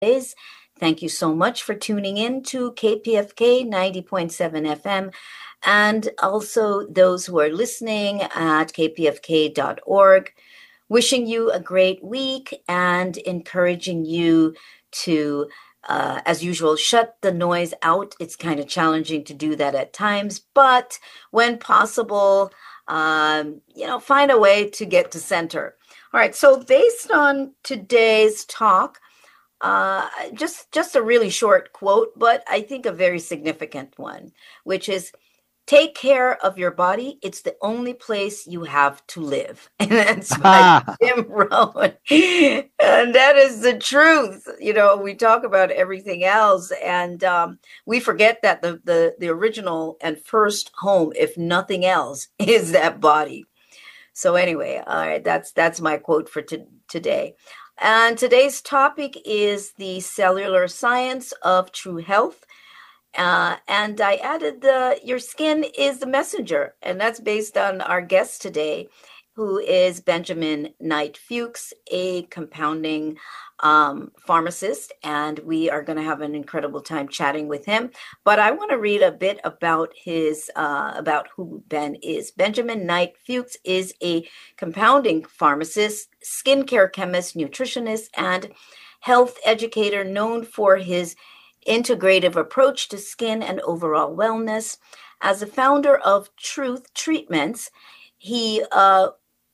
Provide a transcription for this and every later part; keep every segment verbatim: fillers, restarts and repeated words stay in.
Is. Thank you so much for tuning in to K P F K ninety point seven F M, and also those who are listening at k p f k dot org. Wishing you a great week and encouraging you to, uh, as usual, shut the noise out. It's kind of challenging to do that at times, but when possible, um, you know, find a way to get to center. All right. So based on today's talk, uh, just just a really short quote, but I think a very significant one, which is take care of your body. It's the only place you have to live. And that's by Jim Rohn. And that is the truth. You know, we talk about everything else, and um, we forget that the, the, the original and first home, if nothing else, is that body. So anyway, all right, that's that's my quote for t- today. And today's topic is the cellular science of true health. Uh, and I added the your skin is the messenger, and that's based on our guest today, who is Benjamin Knight Fuchs, a compounding um, pharmacist, and we are going to have an incredible time chatting with him. But I want to read a bit about his uh, about who Ben is. Benjamin Knight Fuchs is a compounding pharmacist, skincare chemist, nutritionist, and health educator known for his integrative approach to skin and overall wellness. As a founder of Truth Treatments, he uh,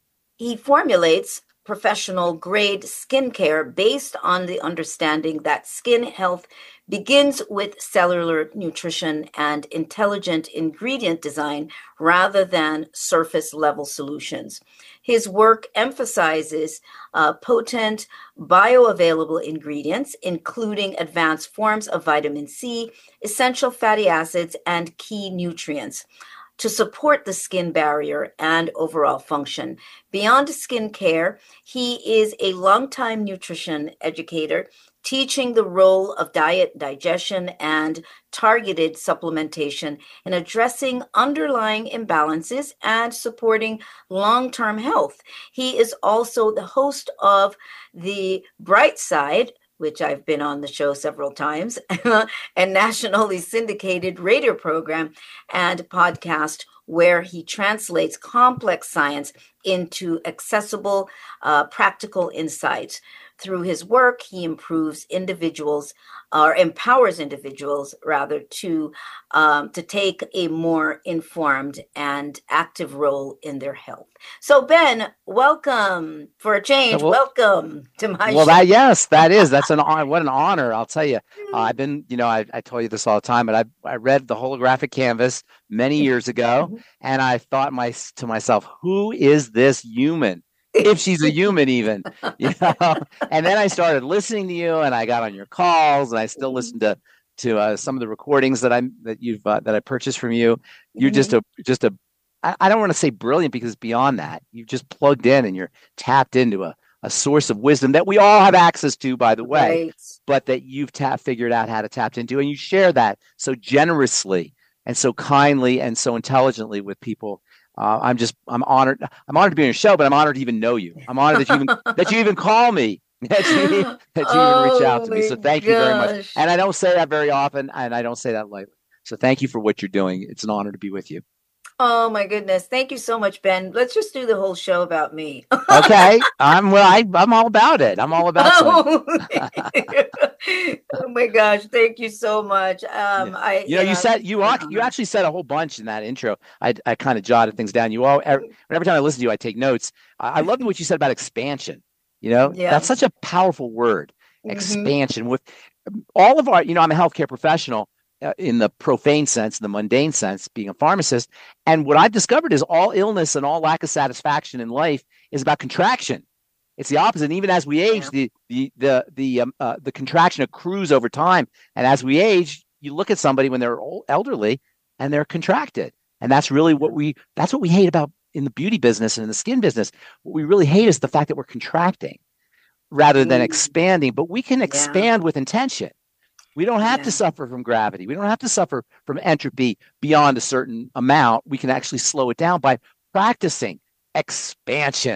he formulates professional grade skincare based on the understanding that skin health begins with cellular nutrition and intelligent ingredient design rather than surface level solutions. His work emphasizes uh, potent bioavailable ingredients, including advanced forms of vitamin C, essential fatty acids, and key nutrients to support the skin barrier and overall function. Beyond skin care, he is a longtime nutrition educator, teaching the role of diet, digestion, and targeted supplementation in addressing underlying imbalances and supporting long-term health. He is also the host of The Bright Side, which I've been on the show several times, and nationally syndicated radio program and podcast where he translates complex science into accessible, uh, practical insights. Through his work, he improves individuals or empowers individuals rather to um, to take a more informed and active role in their health. So Ben, welcome for a change. Well, welcome to my well, show. that yes, that is that's an hon- what an honor. I'll tell you. Uh, I've been, you know, I, I tell you this all the time, but I I read the holographic canvas many years ago, and I thought my to myself, who is this human? If she's a human, even, you know. And then I started listening to you, and I got on your calls, and I still listen to to uh, some of the recordings that I'm that you've uh, that I purchased from you. You're just a just a I, I don't want to say brilliant because beyond that, you've just plugged in and you're tapped into a a source of wisdom that we all have access to, by the way, Right. but that you've tap figured out how to tap into, and you share that so generously and so kindly and so intelligently with people. Uh, I'm just, I'm honored. I'm honored to be on your show, but I'm honored to even know you. I'm honored that you even that you even call me, that you, that you even reach out Oh to me. my So thank you very much. gosh. And I don't say that very often, and I don't say that lightly. So thank you for what you're doing. It's an honor to be with you. Oh my goodness. Thank you so much, Ben. Let's just do the whole show about me. Okay, I'm well. I, I'm all about it. I'm all about some. Oh, oh my gosh. Thank you so much. Yeah. Um, I, You know, you you know, said you an are, you honor. actually said a whole bunch in that intro. I I kind of jotted things down. You all every, every time I listen to you, I take notes. I, I love what you said about expansion. You know, Yeah. that's such a powerful word, hmm expansion. With all of our, you know, I'm a healthcare professional uh, in the profane sense, the mundane sense, being a pharmacist. And what I've discovered is all illness and all lack of satisfaction in life is about contraction. It's the opposite. And even as we age, Yeah. the the the the um, uh, the contraction accrues over time. And as we age, you look at somebody when they're old, elderly and they're contracted. And that's really what we that's what we hate about in the beauty business and in the skin business. What we really hate is the fact that we're contracting rather than Mm, expanding. But we can yeah. expand with intention. We don't have to Yeah. suffer from gravity. We don't have to suffer from entropy beyond a certain amount. We can actually slow it down by practicing expansion.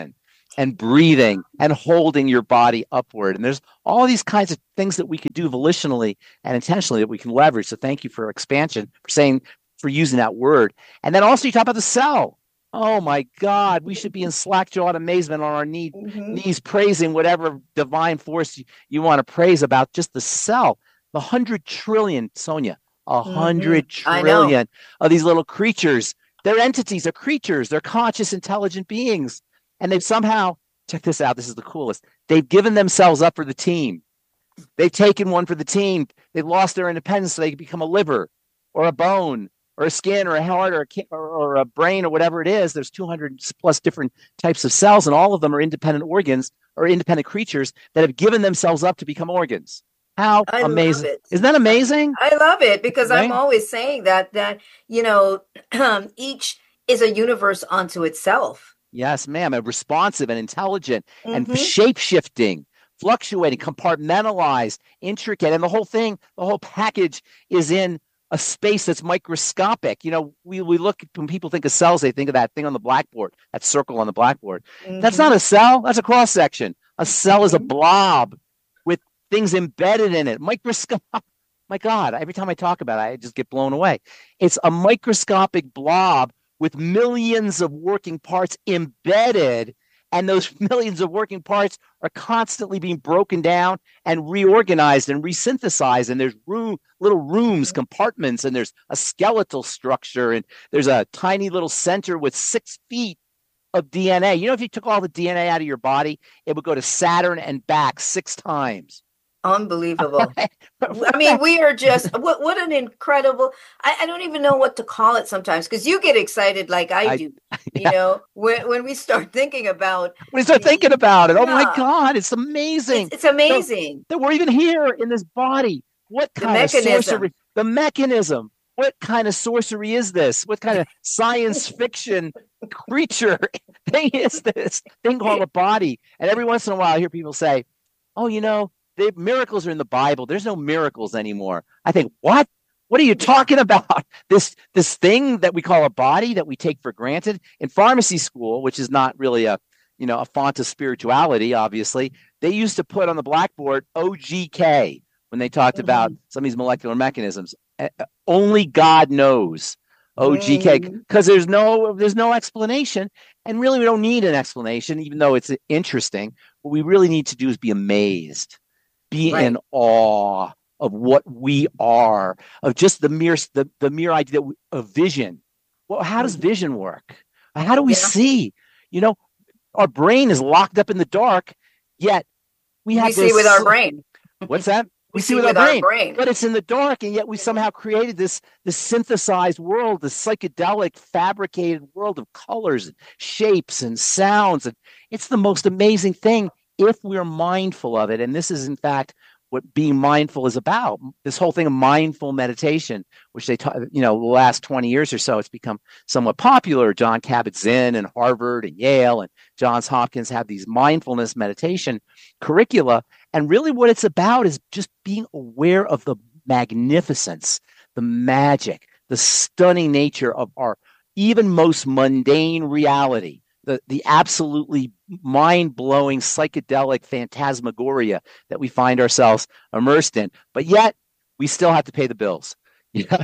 and breathing and holding your body upward. And there's all these kinds of things that we could do volitionally and intentionally that we can leverage. So thank you for expansion, for saying, for using that word. And then also you talk about the cell. Oh my God, we should be in slack-jawed amazement on our knee, mm-hmm. knees, praising whatever divine force you, you want to praise about just the cell. The hundred trillion, Sonia, a hundred mm-hmm. trillion of these little creatures. They're entities, they're creatures, they're conscious, intelligent beings. And they've somehow, check this out, this is the coolest. They've given themselves up for the team. They've taken one for the team. They've lost their independence so they can become a liver or a bone or a skin or a heart or a, or, or a brain or whatever it is. There's two hundred plus different types of cells, and all of them are independent organs or independent creatures that have given themselves up to become organs. How I amazing. Love it. Isn't that amazing? I love it because right? I'm always saying that, that, you know, um, each is a universe unto itself. Yes, ma'am. And responsive and intelligent mm-hmm. and shape-shifting, fluctuating, compartmentalized, intricate. And the whole thing, the whole package is in a space that's microscopic. You know, we, we look, when people think of cells, they think of that thing on the blackboard, that circle on the blackboard. Mm-hmm. That's not a cell. That's a cross-section. A cell is a blob with things embedded in it. Microscope. My God, every time I talk about it, I just get blown away. It's a microscopic blob with millions of working parts embedded, and those millions of working parts are constantly being broken down and reorganized and resynthesized, and there's room, little rooms, compartments, and there's a skeletal structure, and there's a tiny little center with six feet of D N A. You know, if you took all the D N A out of your body, it would go to Saturn and back six times. Unbelievable. I mean, we are just, what what an incredible, I, I don't even know what to call it sometimes, because you get excited like I, I do, yeah. you know, when, when we start thinking about. When we start the, thinking about it, yeah. oh my God, it's amazing. It's, it's amazing. So, that we're even here in this body. What kind of sorcery? The mechanism. What kind of sorcery is this? What kind of science fiction creature thing is this thing called a body? And every once in a while I hear people say, oh, you know, They, miracles are in the Bible. There's no miracles anymore. I think, what? What are you talking about? This this thing that we call a body that we take for granted in pharmacy school, which is not really a you know a font of spirituality. Obviously, they used to put on the blackboard O G K when they talked mm-hmm. about some of these molecular mechanisms. Uh, only God knows O G K, because mm-hmm. there's no there's no explanation, and really we don't need an explanation, even though it's interesting. What we really need to do is be amazed. Be right. in awe of what we are, of just the mere the, the mere idea that we, of vision. Well, how does vision work? How do we yeah. see? You know, our brain is locked up in the dark, yet we have we see with our brain. What's that? We, we see with, with our, brain. our brain, but it's in the dark, and yet we somehow created this this synthesized world, this psychedelic, fabricated world of colors, and shapes, and sounds, and it's the most amazing thing. If we're mindful of it, and this is in fact what being mindful is about, this whole thing of mindful meditation, which they taught, you know, the last twenty years or so, it's become somewhat popular. John Kabat-Zinn and Harvard and Yale and Johns Hopkins have these mindfulness meditation curricula. And really what it's about is just being aware of the magnificence, the magic, the stunning nature of our even most mundane reality. The, the absolutely mind-blowing psychedelic phantasmagoria that we find ourselves immersed in. But yet, we still have to pay the bills. You know?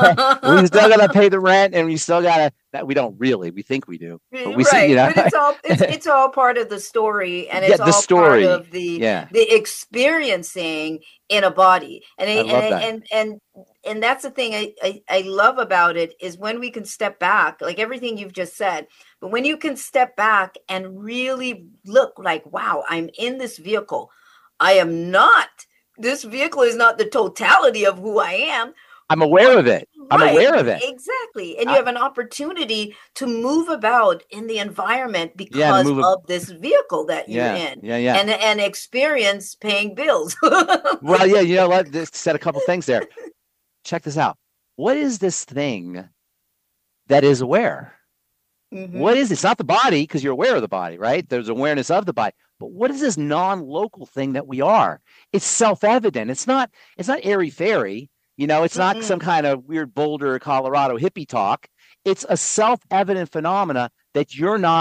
We still got to pay the rent, and we still got to, that we don't really, we think we do. But we right, see, you know? But it's all, it's, it's all part of the story, and it's yeah, all story. part of the, yeah. the experiencing in a body. And, I love and, that. and, and, and that's the thing I, I, I love about it is when we can step back, like everything you've just said, but when you can step back and really look like, wow, I'm in this vehicle. I am not, this vehicle is not the totality of who I am. I'm aware of it. I'm right, aware of it. Exactly. And you I, have an opportunity to move about in the environment because yeah, of this vehicle that you're yeah, in. Yeah, yeah. And, and experience paying bills. Well, yeah, you know, let's set a couple things there. Check this out. What is this thing that is aware? Mm-hmm. What is it? It's not the body, because you're aware of the body, right? There's awareness of the body. But what is this non-local thing that we are? It's self-evident. It's not, it's not airy-fairy. You know, it's not mm-hmm. some kind of weird Boulder, Colorado hippie talk. It's a self-evident phenomena that you're not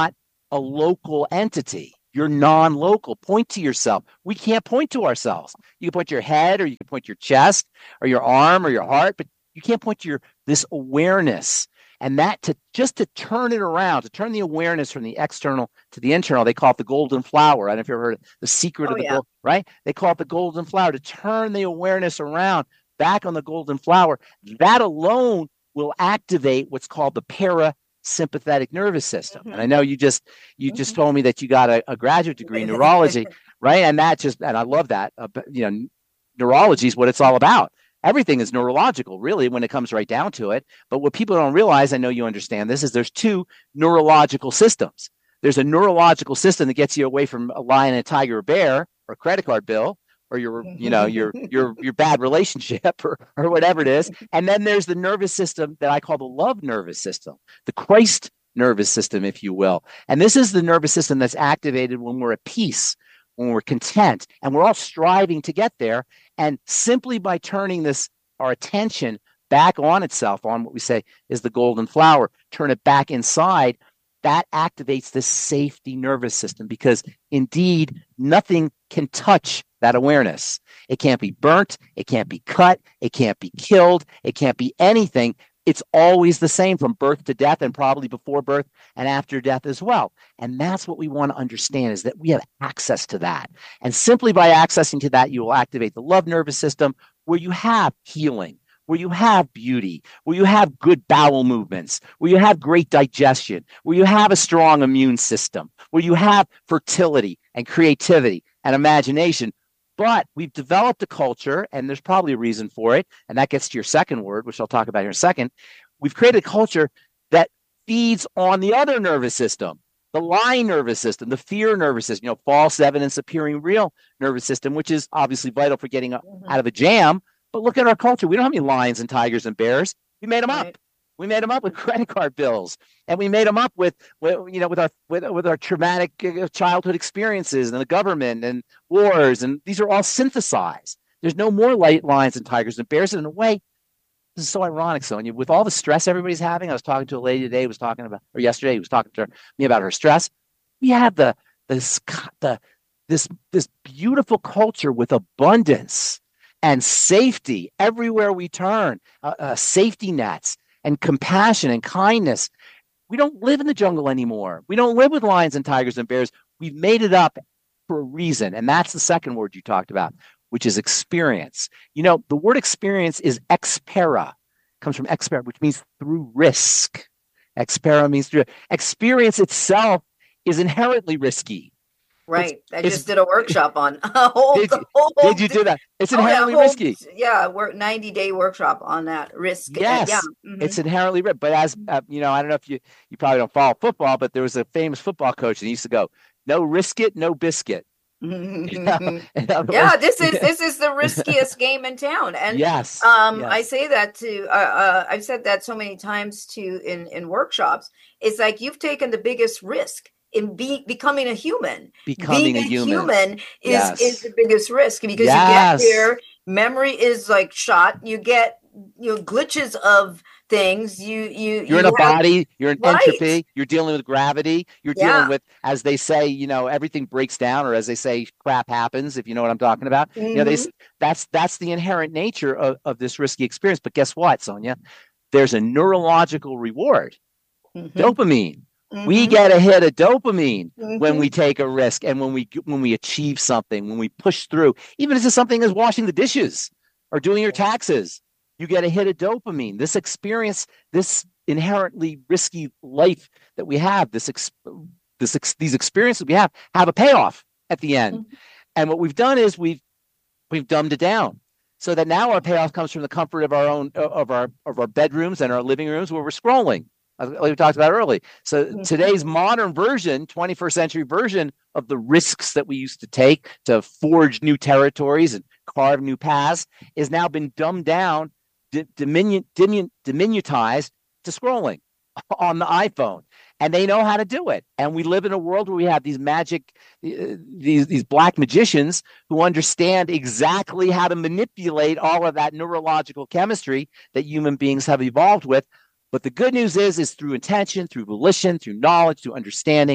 a local entity. You're non-local. Point to yourself. We can't point to ourselves. You can point to your head, or you can point to your chest, or your arm, or your heart, but you can't point to your this awareness. And that to just to turn it around, to turn the awareness from the external to the internal, they call it the golden flower. I don't know if you've ever heard of the secret oh, of the yeah. gold, right? They call it the golden flower. To turn the awareness around back on the golden flower, that alone will activate what's called the parasympathetic nervous system. Mm-hmm. And I know you just you mm-hmm. just told me that you got a, a graduate degree in neurology, right? And that just and I love that. Uh, you know, neurology is what it's all about. Everything is neurological, really, when it comes right down to it. But what people don't realize, I know you understand this, is there's two neurological systems. There's a neurological system that gets you away from a lion, a tiger, or bear, or a credit card bill, or your, you know, your your your bad relationship, or or whatever it is. And then there's the nervous system that I call the love nervous system, the Christ nervous system, if you will. And this is the nervous system that's activated when we're at peace, when we're content, and we're all striving to get there. And simply by turning this, our attention back on itself, on what we say is the golden flower, turn it back inside, that activates this safety nervous system, because indeed nothing can touch that awareness. It can't be burnt, it can't be cut, it can't be killed, it can't be anything. It's always the same from birth to death, and probably before birth and after death as well. And that's what we want to understand, is that we have access to that. And simply by accessing to that, you will activate the love nervous system, where you have healing, where you have beauty, where you have good bowel movements, where you have great digestion, where you have a strong immune system, where you have fertility and creativity and imagination. But we've developed a culture, and there's probably a reason for it, and that gets to your second word, which I'll talk about here in a second. We've created a culture that feeds on the other nervous system, the line nervous system, the fear nervous system, you know, false evidence appearing real nervous system, which is obviously vital for getting mm-hmm. out of a jam. But look at our culture. We don't have any lions and tigers and bears. We made them right. up. We made them up with credit card bills, and we made them up with, with you know, with our with, with our traumatic childhood experiences and the government and wars, and these are all synthesized. There's no more light lions and tigers and bears. And in a way, this is so ironic, Sonia. With all the stress everybody's having, I was talking to a lady today, was talking about, or yesterday, who was talking to me about her stress. We have the this the this this beautiful culture with abundance and safety everywhere we turn, uh, uh, safety nets and compassion and kindness. We don't live in the jungle anymore. We don't live with lions and tigers and bears. We've made it up for a reason. And that's the second word you talked about, which is experience. You know, the word experience is expera, comes from expera, which means through risk. Expera means through. Experience itself is inherently risky. Right. It's, I just did a workshop on a whole, did, you, whole, did you do that? It's inherently oh, yeah, risky. Whole, yeah, we're ninety day workshop on that risk. Yes, yeah. mm-hmm. It's inherently risky. But as uh, you know, I don't know if you you probably don't follow football, but there was a famous football coach that used to go, "No risk it, no biscuit." You know? Yeah, this is this is the riskiest game in town, and yes, um, yes. I say that to uh, uh, I've said that so many times to in in workshops. It's like you've taken the biggest risk in be, becoming a human. Becoming Being a a human, human is yes. is the biggest risk, because yes. you get here, memory is like shot. You get you know glitches of things. You you you're you in a have, body. You're in right. entropy. You're dealing with gravity. You're yeah. dealing with, as they say, you know, everything breaks down, or as they say, crap happens. If you know what I'm talking about, Mm-hmm. you know, they that's that's the inherent nature of, of this risky experience. But guess what, Sonia? There's a neurological reward, Mm-hmm. dopamine. Mm-hmm. We get a hit of dopamine Mm-hmm. when we take a risk, and when we when we achieve something, when we push through, even if it's something as washing the dishes or doing your taxes, you get a hit of dopamine. This experience, this inherently risky life that we have, this ex, this ex, these experiences we have, have a payoff at the end. Mm-hmm. And what we've done is we've we've dumbed it down, so that now our payoff comes from the comfort of our own of our of our bedrooms and our living rooms, where we're scrolling, like we talked about early. So mm-hmm. today's modern version, twenty-first century version of the risks that we used to take to forge new territories and carve new paths is now been dumbed down, di- diminu- diminu- diminutized to scrolling on the iPhone. And they know how to do it. And we live in a world where we have these magic, uh, these, these black magicians who understand exactly how to manipulate all of that neurological chemistry that human beings have evolved with. But the good news is, is through intention, through volition, through knowledge, through understanding,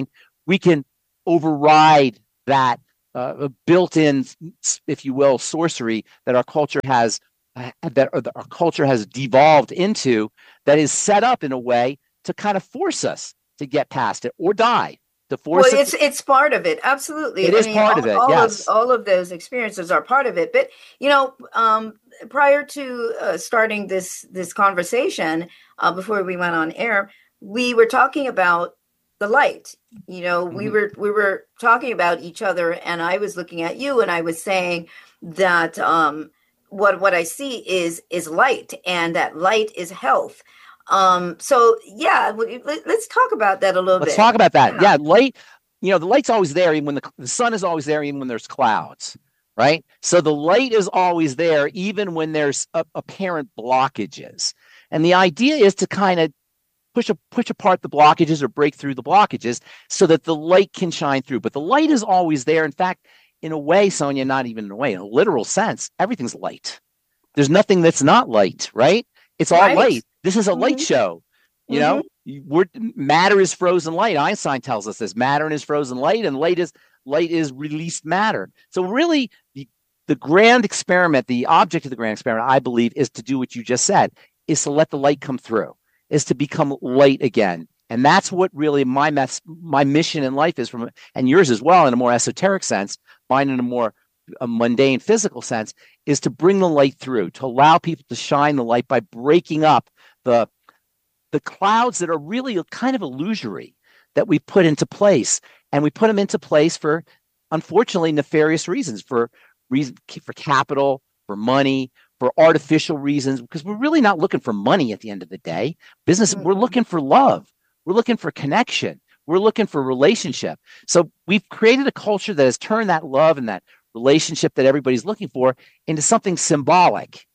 we can override that uh, built-in, if you will, sorcery that our culture has uh, that our culture has devolved into, that is set up in a way to kind of force us to get past it or die. To force well, it. it's it's part of it, absolutely. It I is mean, part all, of it. all of Yes. all of those experiences are part of it. But you know, um, prior to uh, starting this this conversation, uh, before we went on air, we were talking about the light. You know, we Mhm. were we were talking about each other, and I was looking at you, and I was saying that um, what what I see is is light, and that light is health. Um, so yeah, w- let- let's talk about that a little Let's bit. talk about that. Yeah. Yeah, light. You know, the light's always there, even when the, the sun is always there, even when there's clouds, right? So the light is always there, even when there's a, apparent blockages. And the idea is to kind of push a, push apart the blockages or break through the blockages so that the light can shine through. But the light is always there. In fact, in a way, Sonia, not even in a way, in a literal sense, everything's light. There's nothing that's not light, right? It's all Right. light. This is a light Mhm. show. You Mhm. know, we're, matter is frozen light. Einstein tells us this. Matter is frozen light, and light is light is released matter. So really, the, the grand experiment, the object of the grand experiment, I believe, is to do what you just said, is to let the light come through, is to become light again. And that's what really my mess, my mission in life is, from, and yours as well, in a more esoteric sense, mine in a more a mundane physical sense, is to bring the light through, to allow people to shine the light by breaking up the the clouds that are really kind of illusory that we put into place. And we put them into place for, unfortunately, nefarious reasons, for reason for capital, for money, for artificial reasons, because we're really not looking for money at the end of the day. Business, mm-hmm. We're looking for love. We're looking for connection. We're looking for relationship. So we've created a culture that has turned that love and that relationship that everybody's looking for into something symbolic,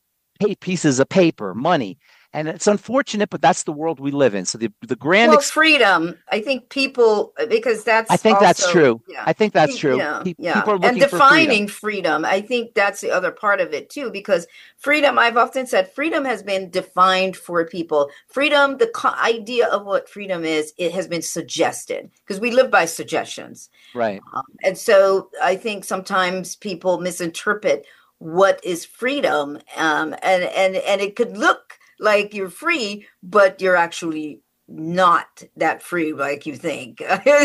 pieces of paper, money. And it's unfortunate, but that's the world we live in. So the the grand well, freedom. I think people, because that's I think also, that's true. Yeah, I think that's true. Yeah, Pe- yeah. People are looking and defining for freedom. freedom. I think that's the other part of it too, because freedom, I've often said, freedom has been defined for people. Freedom, the co- idea of what freedom is, it has been suggested, because we live by suggestions. Right. Um, and so I think sometimes people misinterpret what is freedom, um, and and and it could look like you're free, but you're actually not that free like you think.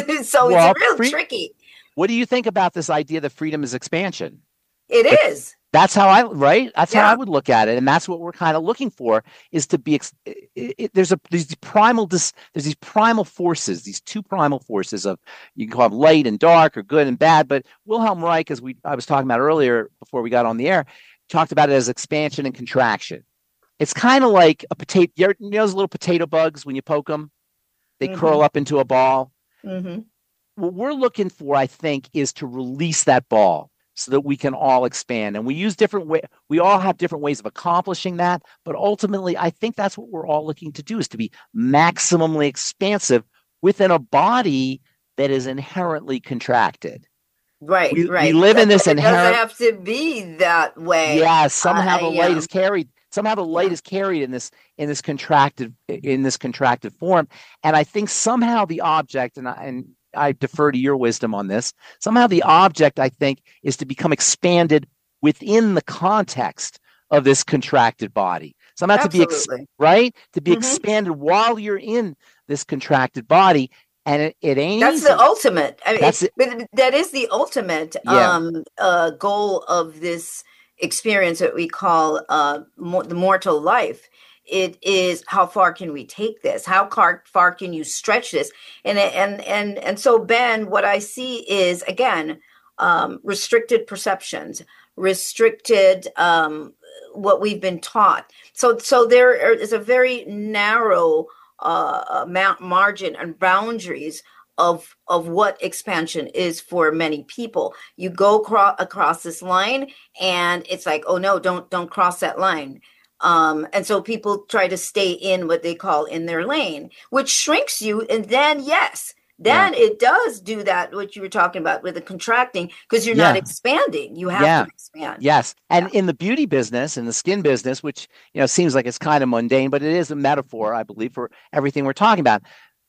So well, it's real free- tricky. What do you think about this idea that freedom is expansion? It that, is. That's how I, right? That's yeah. how I would look at it. And that's what we're kind of looking for, is to be, it, it, there's a, these primal, there's these primal forces, these two primal forces of, you can call them light and dark or good and bad, but Wilhelm Reich, as we, I was talking about earlier before we got on the air, talked about it as expansion and contraction. It's kind of like a potato, you know those little potato bugs, when you poke them, they mm-hmm. curl up into a ball. Mm-hmm. What we're looking for, I think, is to release that ball so that we can all expand. And we use different ways. We all have different ways of accomplishing that. But ultimately, I think that's what we're all looking to do, is to be maximally expansive within a body that is inherently contracted. Right, we, right. We live but, in this it inherent. It doesn't have to be that way. Yeah, somehow uh, the light yeah. is carried. Somehow the light yeah. is carried in this in this contracted in this contracted form, and I think somehow the object, and I, and I defer to your wisdom on this. Somehow the object, I think, is to become expanded within the context of this contracted body. Somehow Absolutely. to be ex- right to be mm-hmm. expanded while you're in this contracted body. And it, it ain't That's easy. the ultimate. I mean, That's it, it. That is the ultimate yeah. um, uh, goal of this experience that we call uh, mo- the mortal life. It is, how far can we take this? How far, far can you stretch this? And and and and so, Ben, what I see is, again, um, restricted perceptions, restricted um, what we've been taught. So so there is a very narrow uh, amount, margin and boundaries of of what expansion is for many people. You go cro- across this line, and it's like, oh no, don't don't cross that line. Um, and so people try to stay in what they call in their lane, which shrinks you. And then, yes, then yeah. it does do that, what you were talking about with the contracting, because you're yeah. not expanding. You have yeah. to expand. Yes. And yeah. in the beauty business, in the skin business, which, you know, seems like it's kind of mundane, but it is a metaphor, I believe, for everything we're talking about.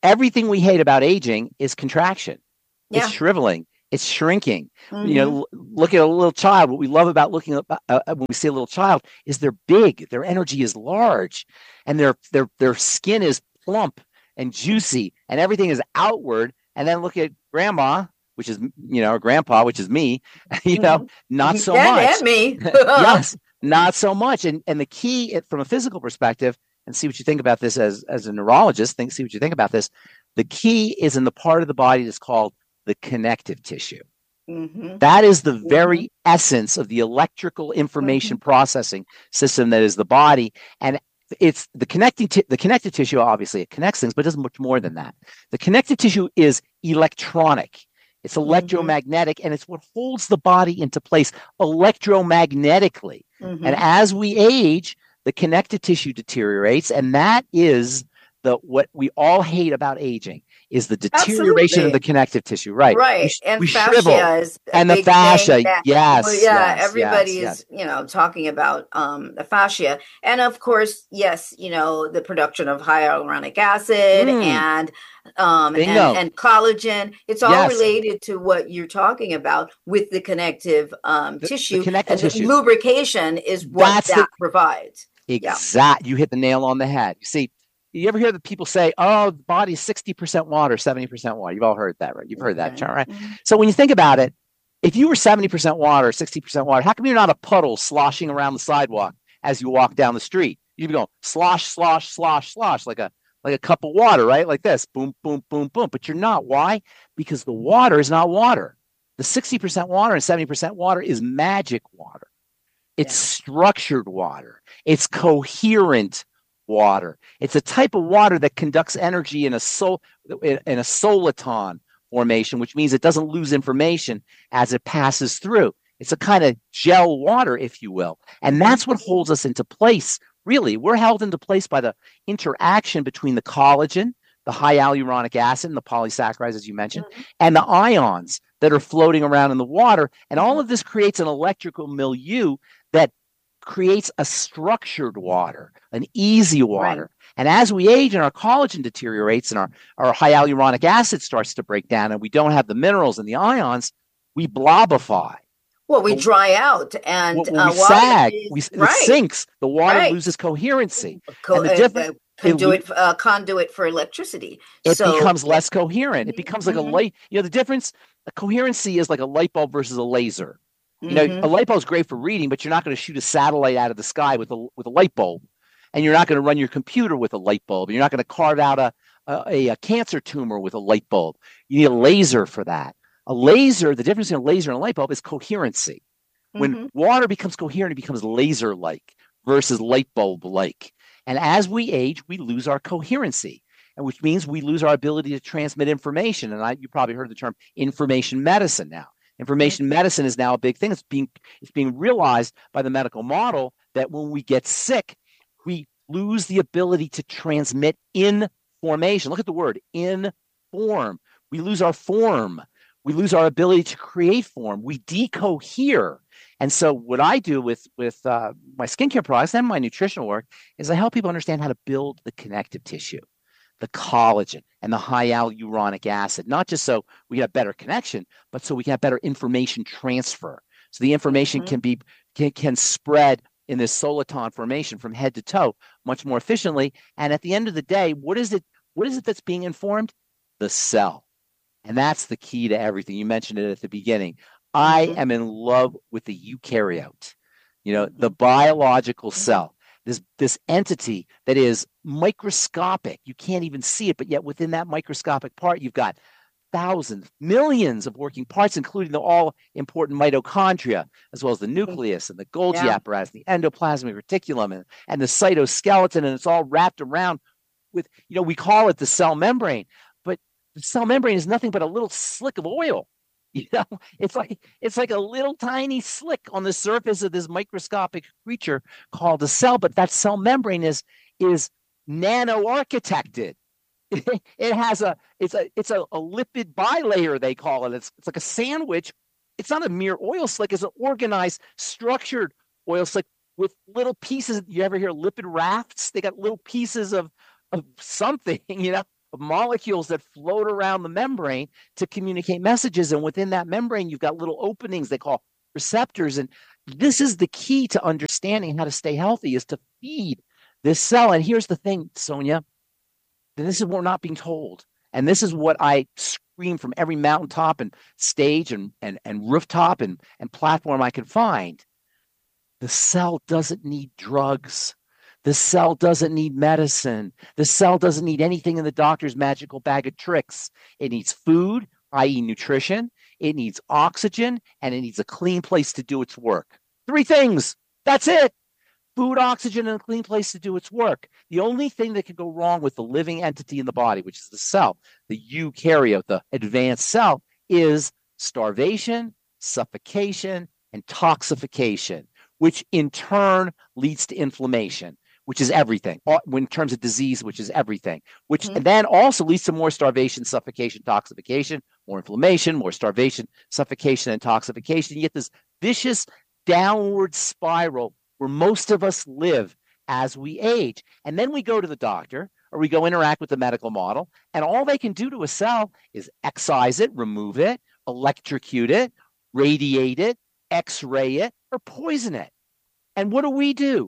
everything we hate about aging is contraction. Yeah. It's shriveling. It's shrinking. Mm-hmm. You know, look at a little child. What we love about looking at uh, when we see a little child is they're big. Their energy is large, and their their their skin is plump and juicy, and everything is outward. And then look at grandma, which is, you know, or grandpa, which is me. You know, mm-hmm. not so yeah, much. And me. Yes, not so much. And and the key from a physical perspective, and see what you think about this as as a neurologist. Think, see what you think about this. The key is in the part of the body that's called the connective tissue. Mm-hmm. That is the very mm-hmm. essence of the electrical information mm-hmm. processing system that is the body. And it's the connecting t- the connective tissue, obviously it connects things, but it does much more than that. The connective tissue is electronic. It's electromagnetic, mm-hmm. and it's what holds the body into place electromagnetically. Mm-hmm. And as we age, the connective tissue deteriorates, and that is the what we all hate about aging. Is the deterioration Absolutely. Of the connective tissue, right? Right, we, and we fascia shrivel. is a and the big fascia, that, yes, well, yeah. Yes, everybody yes, is, yes. you know, talking about um, the fascia, and of course, yes, you know, the production of hyaluronic acid mm. and um, and, and collagen. It's all yes. related to what you're talking about with the connective um, the, tissue. The connective and tissue. The lubrication is what That's that the, provides. Exactly, yeah. You hit the nail on the head. You see. You ever hear the people say, oh, the body's sixty percent water, seventy percent water? You've all heard that, right? You've heard okay. that term, right? Mm-hmm. So when you think about it, if you were seventy percent water, sixty percent water, how come you're not a puddle sloshing around the sidewalk as you walk down the street? You'd be going slosh, slosh, slosh, slosh, like a like a cup of water, right? Like this, boom, boom, boom, boom. But you're not. Why? Because the water is not water. The sixty percent water and seventy percent water is magic water. It's yeah. structured water. It's coherent water. It's a type of water that conducts energy in a sol in a soliton formation, which means it doesn't lose information as it passes through. It's a kind of gel water, if you will. And that's what holds us into place. Really, we're held into place by the interaction between the collagen, the high hyaluronic acid, and the polysaccharides, as you mentioned, mm-hmm. and the ions that are floating around in the water. And all of this creates an electrical milieu that creates a structured water, an easy water. Right. And as we age and our collagen deteriorates and our, our high hyaluronic acid starts to break down and we don't have the minerals and the ions, we blobify. Well, we dry out and well, uh, we sag, is, we, right. it sinks, the water right. loses coherency. Co- and the difference, uh, conduit, it, uh, conduit for electricity. It so, becomes less coherent. It becomes like mm-hmm. a light, you know, the difference, a coherency is like a light bulb versus a laser. You know, mm-hmm. a light bulb is great for reading, but you're not going to shoot a satellite out of the sky with a with a light bulb, and you're not going to run your computer with a light bulb. You're not going to carve out a, a a cancer tumor with a light bulb. You need a laser for that. A laser, the difference between a laser and a light bulb is coherency. When mm-hmm. water becomes coherent, it becomes laser-like versus light bulb-like. And as we age, we lose our coherency, and which means we lose our ability to transmit information. And I, you probably heard the term information medicine now. Information medicine is now a big thing. It's being it's being realized by the medical model that when we get sick, we lose the ability to transmit information. Look at the word inform. We lose our form. We lose our ability to create form. We decohere. And so what I do with, with uh, my skincare products and my nutritional work is I help people understand how to build the connective tissue, the collagen, and the high hyaluronic acid, not just so we have better connection, but so we can have better information transfer. So the information mm-hmm. can be can, can spread in this soliton formation from head to toe much more efficiently. And at the end of the day, what is it? What is it that's being informed? The cell. And that's the key to everything. You mentioned it at the beginning. I mm-hmm. am in love with the eukaryote, you know, the biological mm-hmm. cell. This this entity that is microscopic. You can't even see it, but yet within that microscopic part, you've got thousands, millions of working parts, including the all-important mitochondria, as well as the nucleus and the Golgi yeah. apparatus, the endoplasmic reticulum, and, and the cytoskeleton, and it's all wrapped around with, you know, we call it the cell membrane, but the cell membrane is nothing but a little slick of oil. You know, it's like it's like a little tiny slick on the surface of this microscopic creature called a cell, but that cell membrane is is nano-architected. It has a it's a it's a, a lipid bilayer, they call it. It's it's like a sandwich. It's not a mere oil slick, it's an organized, structured oil slick with little pieces. You ever hear lipid rafts? They got little pieces of of something, you know, of molecules that float around the membrane to communicate messages. And within that membrane, you've got little openings they call receptors. And this is the key to understanding how to stay healthy, is to feed this cell. And here's the thing, Sonia, this is what we're not being told. And this is what I scream from every mountaintop and stage and, and, and rooftop and, and platform I can find. The cell doesn't need drugs. The cell doesn't need medicine. The cell doesn't need anything in the doctor's magical bag of tricks. It needs food, that is nutrition. It needs oxygen, and it needs a clean place to do its work. Three things. That's it. Food, oxygen, and a clean place to do its work. The only thing that can go wrong with the living entity in the body, which is the cell, the eukaryote, the advanced cell, is starvation, suffocation, and toxification, which in turn leads to inflammation, which is everything. In terms of disease, which is everything, which mm-hmm. then also leads to more starvation, suffocation, toxification, more inflammation, more starvation, suffocation, and toxification. You get this vicious downward spiral where most of us live as we age. And then we go to the doctor or we go interact with the medical model, and all they can do to a cell is excise it, remove it, electrocute it, radiate it, X-ray it, or poison it. And what do we do?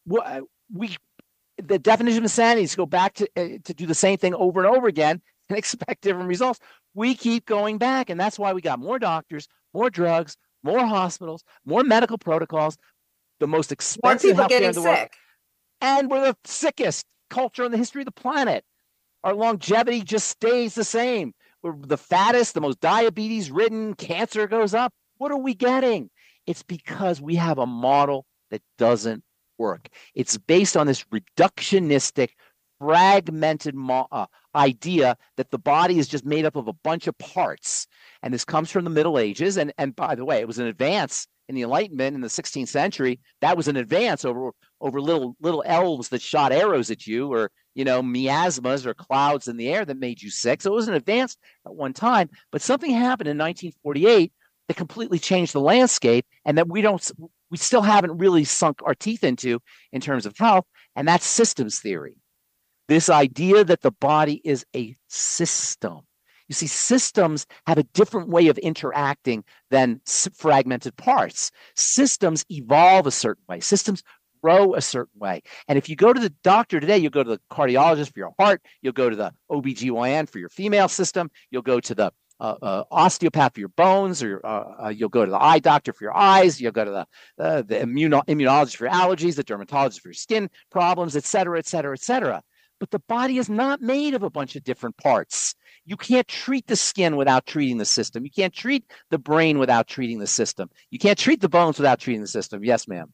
We, the definition of insanity is to go back to, uh, to do the same thing over and over again and expect different results. We keep going back, and that's why we got more doctors, more drugs, more hospitals, more medical protocols, the most expensive healthcare in the world. Sick. And we're the sickest culture in the history of the planet. Our longevity just stays the same. We're the fattest, the most diabetes-ridden, cancer goes up. What are we getting? It's because we have a model that doesn't work. It's based on this reductionistic, fragmented mo- uh, idea that the body is just made up of a bunch of parts. And this comes from the Middle Ages. And, and by the way, it was an advance in the Enlightenment in the sixteenth century. That was an advance over, over little, little elves that shot arrows at you, or, you know, miasmas or clouds in the air that made you sick. So it was an advance at one time. But something happened in nineteen forty-eight that completely changed the landscape, and that we don't, we still haven't really sunk our teeth into in terms of health, and that's systems theory. This idea that the body is a system. You see, systems have a different way of interacting than fragmented parts. Systems evolve a certain way. Systems grow a certain way. And if you go to the doctor today, you'll go to the cardiologist for your heart, you'll go to the O B G Y N for your female system, you'll go to the Uh, uh, osteopath for your bones, or uh, uh, you'll go to the eye doctor for your eyes, you'll go to the uh, the immuno- immunologist for your allergies, the dermatologist for your skin problems, et cetera, et cetera, et cetera. But the body is not made of a bunch of different parts. You can't treat the skin without treating the system. You can't treat the brain without treating the system. You can't treat the bones without treating the system. Yes, ma'am.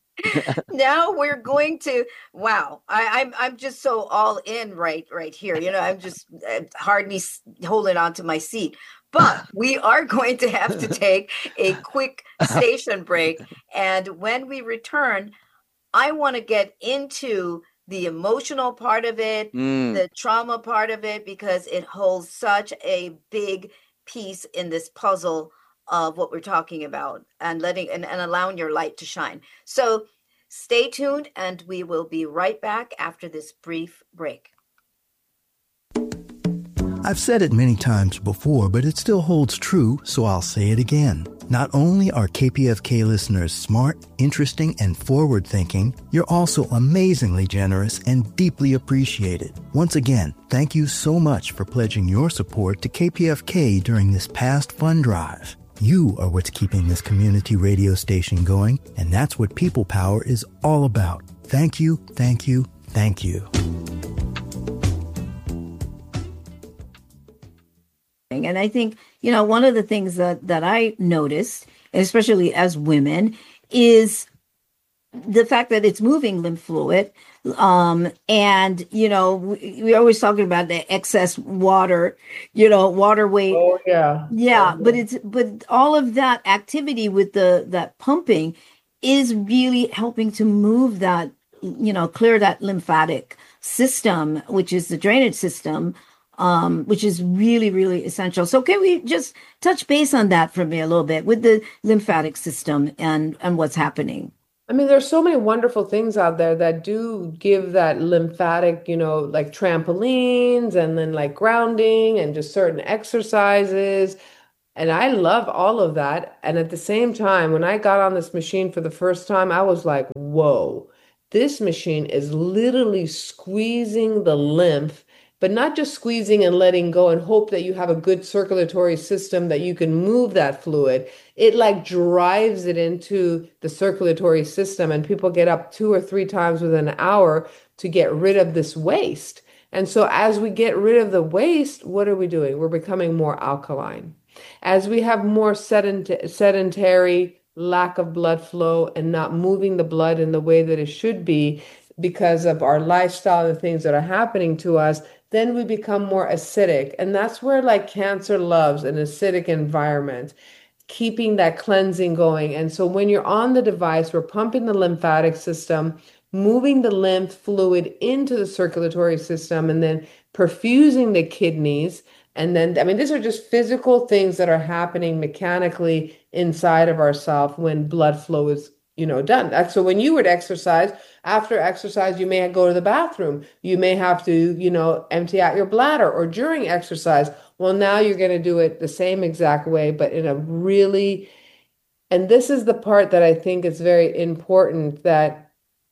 Now we're going to, wow, I, I'm I'm just so all in right right here. You know, I'm just uh, hardly holding on to my seat. But we are going to have to take a quick station break. And when we return, I want to get into the emotional part of it, mm. the trauma part of it, because it holds such a big piece in this puzzle of what we're talking about, and letting and, and allowing your light to shine. So stay tuned, and we will be right back after this brief break. I've said it many times before, but it still holds true, so I'll say it again. Not only are K P F K listeners smart, interesting, and forward-thinking, you're also amazingly generous and deeply appreciated. Once again, thank you so much for pledging your support to K P F K during this past fund drive. You are what's keeping this community radio station going, and that's what People Power is all about. Thank you, thank you, thank you. And I think, you know, one of the things that, that I noticed, especially as women, is the fact that it's moving lymph fluid. Um, and, you know, we, we're always talking about the excess water, you know, water weight. Oh, yeah. Yeah. But it's, but all of that activity with the, that pumping is really helping to move that, you know, clear that lymphatic system, which is the drainage system, um, which is really, really essential. So can we just touch base on that for me a little bit with the lymphatic system and, and what's happening? I mean, there's so many wonderful things out there that do give that lymphatic, you know, like trampolines and then like grounding and just certain exercises. And I love all of that. And at the same time, when I got on this machine for the first time, I was like, whoa, this machine is literally squeezing the lymph, but not just squeezing and letting go and hope that you have a good circulatory system that you can move that fluid. It like drives it into the circulatory system, and people get up two or three times within an hour to get rid of this waste. And so as we get rid of the waste, what are we doing? We're becoming more alkaline. As we have more sedent- sedentary, lack of blood flow and not moving the blood in the way that it should be because of our lifestyle and things that are happening to us, then we become more acidic. And that's where like cancer loves an acidic environment, keeping that cleansing going. And so when you're on the device, we're pumping the lymphatic system, moving the lymph fluid into the circulatory system, and then perfusing the kidneys. And then, I mean, these are just physical things that are happening mechanically inside of ourselves when blood flow is, you know, done. So when you would exercise, after exercise, you may go to the bathroom. You may have to, you know, empty out your bladder, or during exercise. Well, now you're going to do it the same exact way, but in a really, and this is the part that I think is very important, that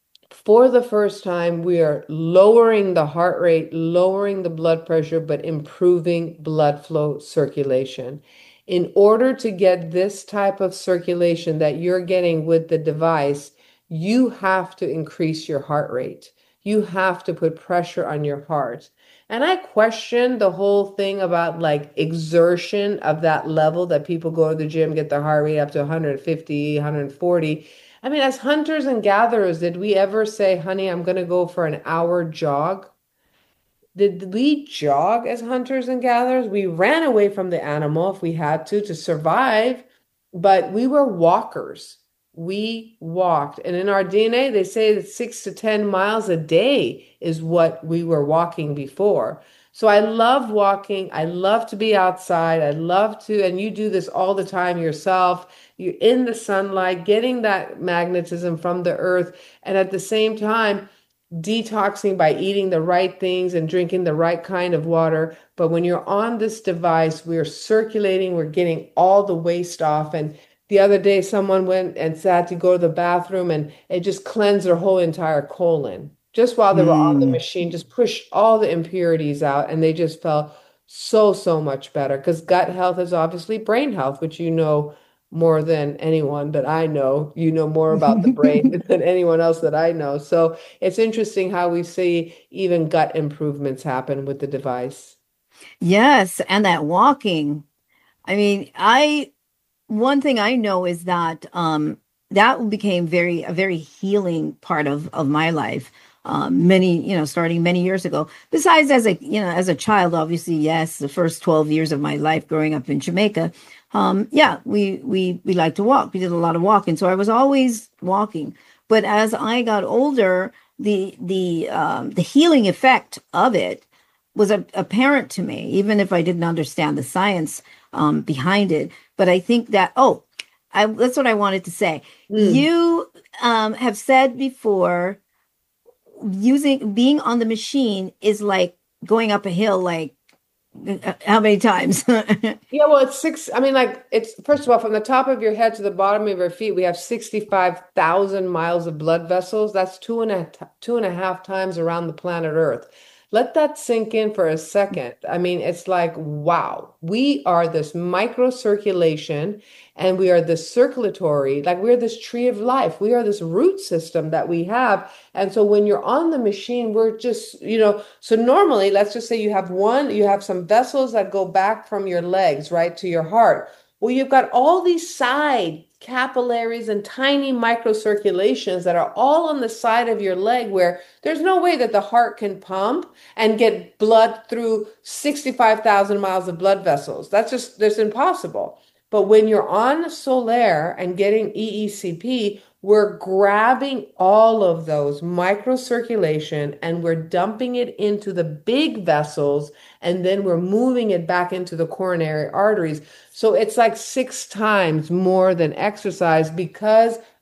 for the first time, we are lowering the heart rate, lowering the blood pressure, but improving blood flow circulation. In order to get this type of circulation that you're getting with the device, you have to increase your heart rate. You have to put pressure on your heart. And I question the whole thing about like exertion of that level that people go to the gym, get their heart rate up to one fifty, one forty. I mean, as hunters and gatherers, did we ever say, honey, I'm going to go for an hour jog? Did we jog as hunters and gatherers? We ran away from the animal if we had to, to survive, but we were walkers. We walked. And in our D N A, they say that six to ten miles a day is what we were walking before. So I love walking. I love to be outside. I love to, and you do this all the time yourself. You're in the sunlight, getting that magnetism from the earth, and at the same time, detoxing by eating the right things and drinking the right kind of water. But when you're on this device, we're circulating, we're getting all the waste off. And the other day, someone went and had to go to the bathroom, and it just cleansed their whole entire colon. Just while they were on the Mm. machine, just pushed all the impurities out, and they just felt so, so much better. Because gut health is obviously brain health, which you know more than anyone that I know. You know more about the brain than anyone else that I know. So it's interesting how we see even gut improvements happen with the device. Yes, and that walking. I mean, I one thing I know is that um that became very a very healing part of of my life. Um, many, you know, starting many years ago. Besides, as a you know, as a child, obviously, yes, the first twelve years of my life growing up in Jamaica, um, yeah, we we we liked to walk. We did a lot of walking, so I was always walking. But as I got older, the the um, the healing effect of it was a, apparent to me, even if I didn't understand the science um, behind it. But I think that, oh, I, that's what I wanted to say. Mm. You um, have said before, using being on the machine is like going up a hill, like uh, how many times? Yeah, well, it's six. I mean, like, it's first of all, from the top of your head to the bottom of your feet, we have sixty-five thousand miles of blood vessels. That's two and a two and a half times around the planet Earth. Let that sink in for a second. I mean, it's like, wow, we are this microcirculation, and we are this circulatory, like we're this tree of life. We are this root system that we have. And so when you're on the machine, we're just, you know, so normally, let's just say you have one, you have some vessels that go back from your legs, right, to your heart. Well, you've got all these side capillaries and tiny microcirculations that are all on the side of your leg, where there's no way that the heart can pump and get blood through sixty-five thousand miles of blood vessels. That's just, that's impossible. But when you're on Solaire and getting E E C P, we're grabbing all of those microcirculation and we're dumping it into the big vessels, and then we're moving it back into the coronary arteries. So it's like six times more than exercise because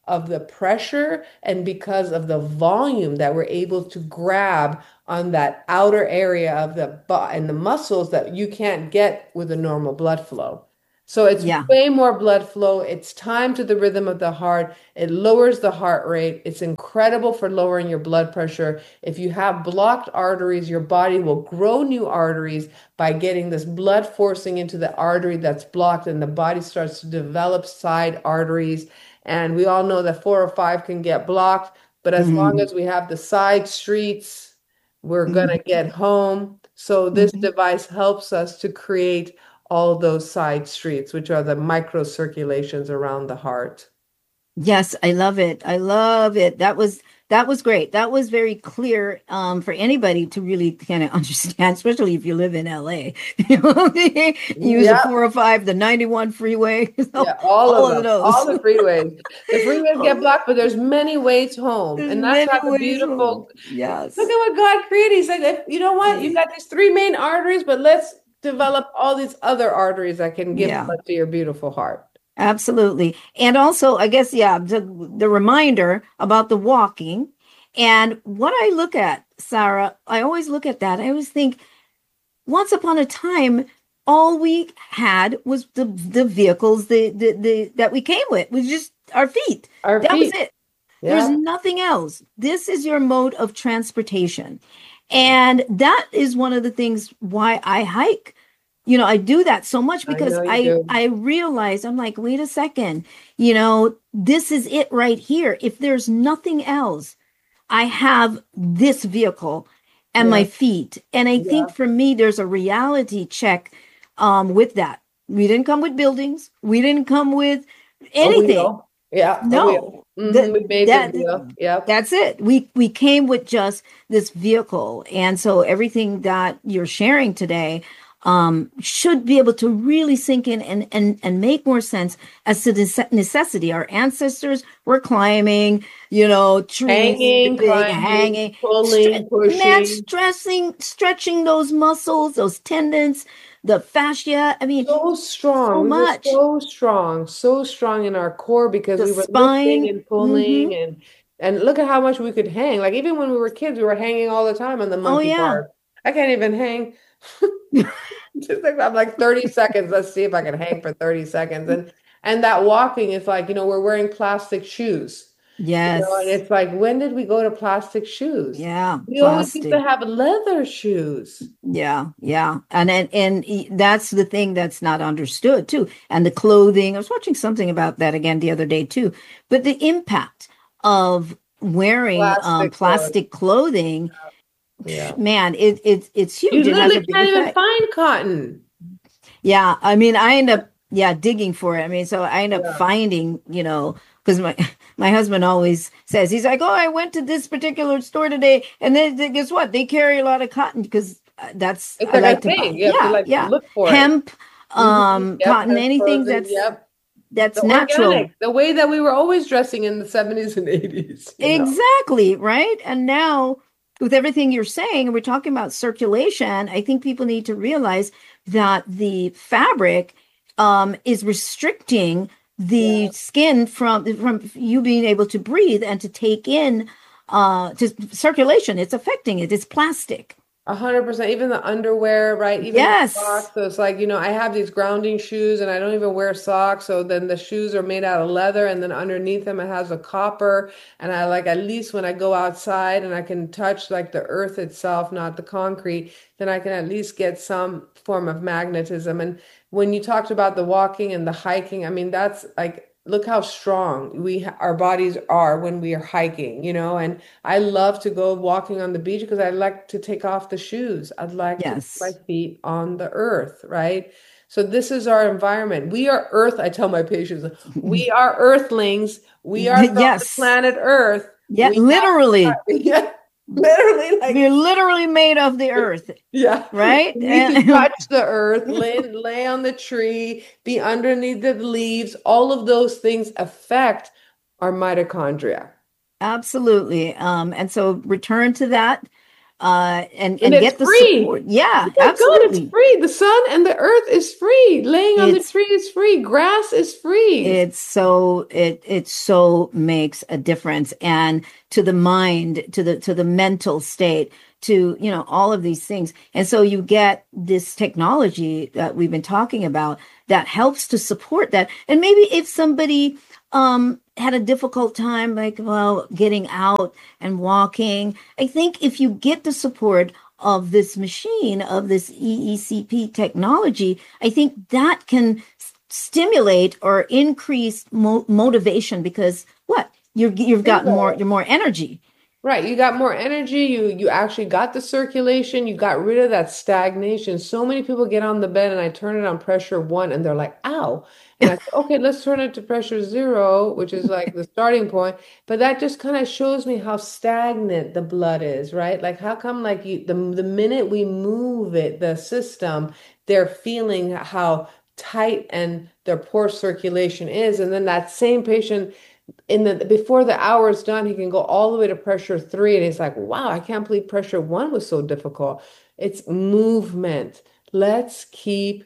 of the pressure and because of the volume that we're able to grab on that outer area of the butt and the muscles that you can't get with a normal blood flow. So it's Yeah. way more blood flow. It's time to the rhythm of the heart. It lowers the heart rate. It's incredible for lowering your blood pressure. If you have blocked arteries, your body will grow new arteries by getting this blood forcing into the artery that's blocked, and the body starts to develop side arteries. And we all know that four or five can get blocked, but as long Mhm. as we have the side streets, we're going to Mhm. get home. So this Mhm. device helps us to create all those side streets, which are the microcirculations around the heart. Yes, I love it. I love it. That was that was great. That was very clear um, for anybody to really kind of understand, especially if you live in L A. You know, use the Yeah, four oh five, the ninety-one freeway, so yeah, all all of of them, all those. the freeways. The freeways get Oh, blocked, but there's many ways home. there's And that's many how the ways home. beautiful, look Yes. at what God created. He's like, if, you know what? You've got these three main arteries, but let's develop all these other arteries that can give Yeah. blood to your beautiful heart. Absolutely. And also, I guess, yeah, the, the reminder about the walking. And what I look at, Sarah, I always look at that. I always think, once upon a time, all we had was the the vehicles the, the, the that we came with, was just our feet. Our That was feet. it. There's Yeah. nothing else. This is your mode of transportation. And that is one of the things why I hike. You know, I do that so much I because know you I do. I realize I'm like, wait a second, you know, this is it right here. If there's nothing else, I have this vehicle and my Yeah. feet. And I Yeah. think for me, there's a reality check um, with that. We didn't come with buildings. We didn't come with A anything. wheel. Yeah, a wheel. No, hmm that We made the that wheel. Yep. that's it. We we came with just this vehicle, and so everything that you're sharing today um, should be able to really sink in and and and make more sense as to this necessity. Our ancestors were climbing, you know, trees, Hanging, big climbing, hanging, stre- pulling, man, pushing. stressing, stretching those muscles, those tendons, the fascia. I mean, So so strong. We were much. so strong, so strong in our core because The we were lifting spine. and Hmm. pulling and and look at how much we could hang. Like even when we were kids, we were hanging all the time on the Oh monkey yeah. bars. I can't even hang. Just like I'm like thirty seconds. Let's see if I can hang for thirty seconds. And and that walking is like, you know, we're wearing plastic shoes. You know, and Yes. it's like, when did we go to plastic shoes? Yeah. We always used to Plastic. have leather shoes. Yeah. Yeah. And and, and e- that's the thing that's not understood too. And the clothing. I was watching something about that again the other day too. But the impact of wearing um, Plastic clothes. plastic clothing, Yeah. man, it, it it's You huge. It has a literally big can't even effect. find cotton. Yeah, I mean, I end up, yeah, digging for it. I mean, so I end up Yeah. finding, you know, because my my husband always says, he's like, oh, I went to this particular store today, and then then guess what? They carry a lot of cotton because uh, that's It's I like a like to thing. buy. You have to Yeah, like yeah, look for it. hemp, Mhm. um, Yep, cotton, that's anything frozen. that's Yep. that's The natural. organic, the way that we were always dressing in the seventies and eighties, you know. Exactly, right? And now, with everything you're saying, and we're talking about circulation, I think people need to realize that the fabric um, is restricting Yeah. the skin from from you being able to breathe and to take in uh, to circulation. It's affecting it. It's plastic. A hundred percent. Even the underwear, right? Even the Yes. socks. So it's like, you know, I have these grounding shoes and I don't even wear socks. So then the shoes are made out of leather and then underneath them it has a copper. And I like, at least when I go outside and I can touch like the earth itself, not the concrete, then I can at least get some form of magnetism. And when you talked about the walking and the hiking, I mean, that's like, look how strong we our bodies are when we are hiking, you know, and I love to go walking on the beach because I like to take off the shoes. I'd like to put my Yes. feet on the earth, right? So this is our environment. We are earth. I tell my patients, we are earthlings. We are from the Yes. planet Earth. Yeah, We have, literally. yeah, literally like, We're literally made of the earth, yeah. right? We need to touch the earth, lay, lay on the tree, be underneath the leaves. All of those things affect our mitochondria. Absolutely. Um, and so return to that. uh, and, And and it's get the free. support. Yeah, Oh my God, it's absolutely. free. The sun and the earth is free. Laying on the It's tree is free. Grass is free. it's so it it so makes a difference, and to the mind, to the to the mental state, to you know all of these things. And so you get this technology that we've been talking about that helps to support that. And maybe if somebody um had a difficult time, like, well, getting out and walking, I think if you get the support of this machine, of this E E C P technology, I think that can s- stimulate or increase mo- motivation, because what you're you've got more Bingo. you're more energy. Right, you got more energy, you you actually got the circulation, you got rid of that stagnation. So many people get on the bed and I turn it on pressure one and they're like, ow. And I say, okay, let's turn it to pressure zero, which is like the starting point. But that just kind of shows me how stagnant the blood is, right? Like how come like you the the minute we move it, the system, they're feeling how tight and their poor circulation is. And then that same patient in the before the hour is done, he can go all the way to pressure three, and he's like, "Wow, I can't believe pressure one was so difficult." It's movement. Let's keep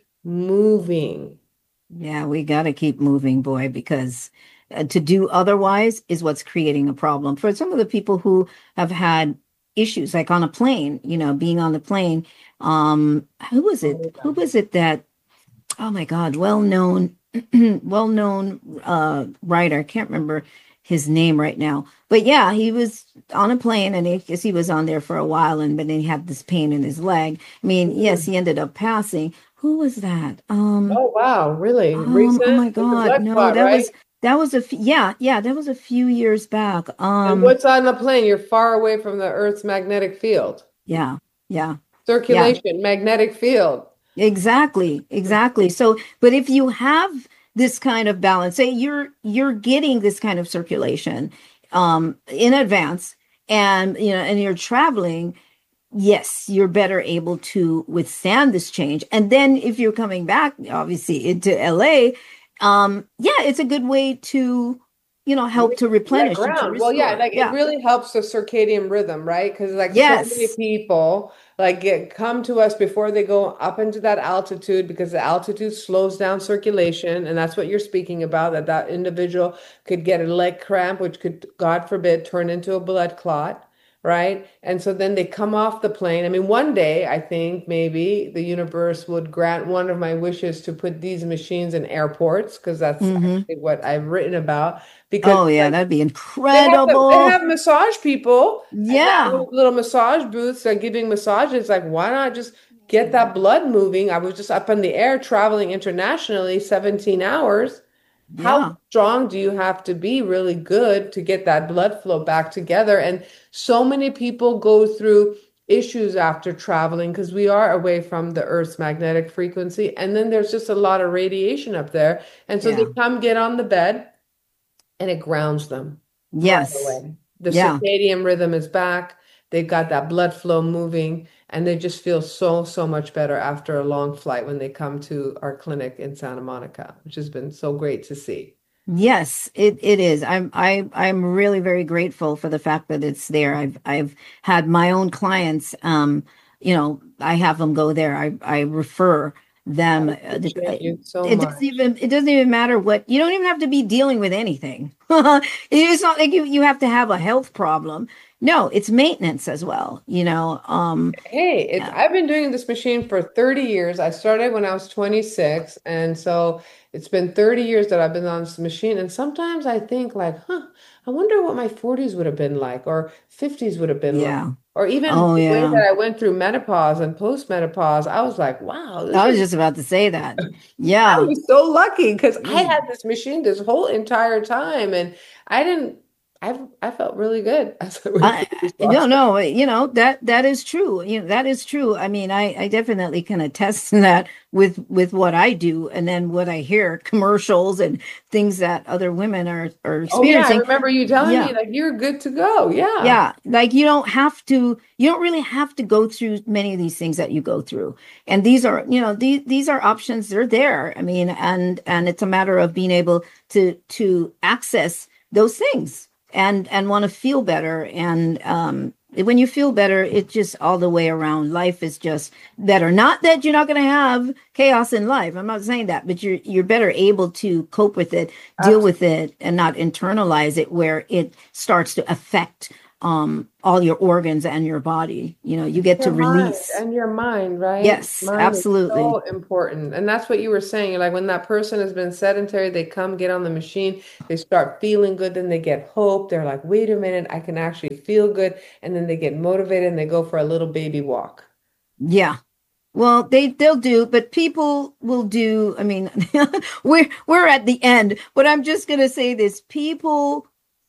moving. Yeah, we got to keep moving, boy, because uh, to do otherwise is what's creating a problem for some of the people who have had issues, like on a plane, you know, being on the plane. Um, who was it? Oh, Who yeah. was it that, oh my God, well-known, well-known uh writer. I can't remember his name right now. But yeah, he was on a plane, and I guess he was on there for a while, and but then he had this pain in his leg. I mean, yes, Mhm. he ended up passing. Who was that? Um, Oh, wow, really? um, oh Recent? my It's a God, blood no, clot, that right? was that was a f- yeah, yeah, that was a few years back. And Um, what's on the plane? You're far away from the Earth's magnetic field. yeah, yeah, yeah. Circulation, magnetic field. Exactly, exactly. So, but if you have this kind of balance, say you're you're getting this kind of circulation um in advance, and you know, and you're traveling, yes, you're better able to withstand this change. And then if you're coming back, obviously into L A, um, yeah, it's a good way to, you know, help to Let replenish and to ground. Well, yeah, restore. like it Yeah. really helps the circadian rhythm, right? Because like so many Yes. people like get come to us before they go up into that altitude because the altitude slows down circulation, and that's what you're speaking about, that that individual could get a leg cramp, which could, God forbid, turn into a blood clot, right? And so then they come off the plane. I mean, one day I think maybe the universe would grant one of my wishes to put these machines in airports, because that's Hmm. actually what I've written about. Because Oh yeah, like that'd be they have the, they incredible. have massage people and they have Yeah. little massage booths that are giving massages. Like, why not just get that blood moving? I was just up in the air traveling internationally seventeen hours. How Yeah. strong do you have to be really good to get that blood flow back together? And so many people go through issues after traveling because we are away from the Earth's magnetic frequency. And then there's just a lot of radiation up there. And so they Yeah. come get on the bed and it grounds them right Yes. away. The Yeah. circadian rhythm is back. They've got that blood flow moving, and they just feel so, so much better after a long flight when they come to our clinic in Santa Monica, which has been so great to see. Yes, it, it is. I'm I I'm really very grateful for the fact that it's there. I've I've had my own clients, um, you know, I have them go there. I I refer I them. uh, dep- appreciate I- you so It doesn't much. even it doesn't even matter what, you don't even have to be dealing with anything. It's not like you you have to have a health problem. No, it's maintenance as well, you know. Um, Hey, it's yeah. I've been doing this machine for thirty years. I started when I was twenty-six, and so it's been thirty years that I've been on this machine. And sometimes I think like, huh, I wonder what my forties would have been like, or fifties would have been like, Yeah. or even Oh the way yeah. that I went through menopause and postmenopause. I was like, wow, this I was is just about to say that. I Yeah. was so lucky because I Mm. had this machine this whole entire time, and I didn't. I I felt really good as I went I, through this I- no, process. no, you know, that that is true. You know, that is true. I mean, I I definitely can attest to that with with what I do, and then what I hear commercials and things that other women are are Oh yeah, I experiencing. remember you telling me Yeah. like you're good to go. Yeah. Yeah, like you don't have to, you don't really have to go through many of these things that you go through. And these are, you know, these these are options, they're there. I mean, and and it's a matter of being able to to access those things and and want to feel better. And um, When you feel better, it's just all the way around. Life is just better. Not that you're not going to have chaos in life. I'm not saying that, but you're you're better able to cope with it, deal Absolutely. with it, and not internalize it where it starts to affect um all your organs and your body. You know, you get to Your mind release. and your mind, right? Yes, Mind is absolutely. so important. And that's what you were saying. Like when that person has been sedentary, they come get on the machine, they start feeling good, then they get hope. They're like, wait a minute, I can actually feel good. And then they get motivated and they go for a little baby walk. Yeah. Well, they they'll do, but people will do. I mean, we're we're at the end, but I'm just gonna say this: people,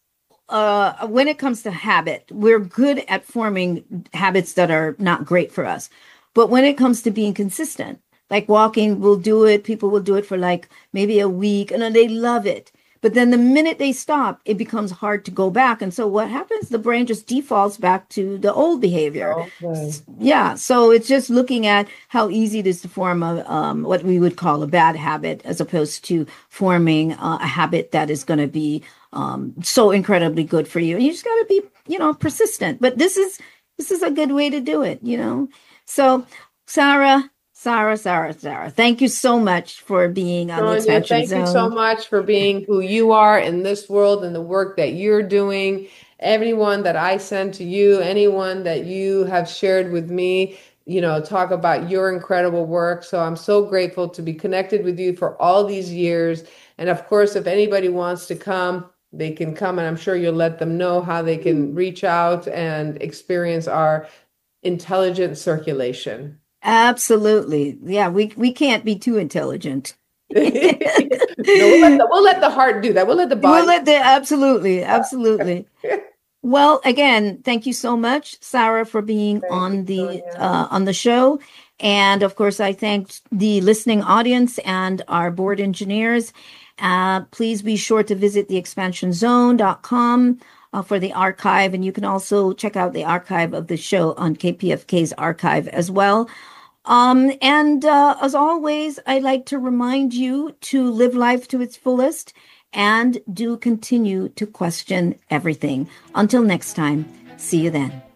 uh, when it comes to habit, we're good at forming habits that are not great for us, but when it comes to being consistent, like walking, we'll do it. People will do it for like maybe a week, and then they love it. But then the minute they stop, it becomes hard to go back. And so what happens? The brain just defaults back to the old behavior. Okay. Yeah, so it's just looking at how easy it is to form a um, what we would call a bad habit, as opposed to forming uh, a habit that is going to be um, so incredibly good for you. And you just got to be, you know, persistent. But this is this is a good way to do it, you know. So, Sarah, Sarah, Sarah, Sarah, thank you so much for being on the Sonia, Expansion thank you so Zone. much for being who you are in this world and the work that you're doing. Everyone that I send to you, anyone that you have shared with me, you know, talk about your incredible work. So I'm so grateful to be connected with you for all these years. And of course, if anybody wants to come, they can come, and I'm sure you'll let them know how they can reach out and experience our intelligent circulation. Absolutely. Yeah, we we can't be too intelligent. No, we'll let the, we'll let the heart do that. We'll let the We'll body. let the absolutely, absolutely. Well, again, thank you so much, Sarah, for being Thank on you, the Sonia. uh, on the show. And of course, I thank the listening audience and our board engineers. Uh, please be sure to visit the expansion zone dot com uh, for the archive. And you can also check out the archive of the show on K P F K's archive as well. Um, and uh, as always, I like to remind you to live life to its fullest and do continue to question everything. Until next time, see you then.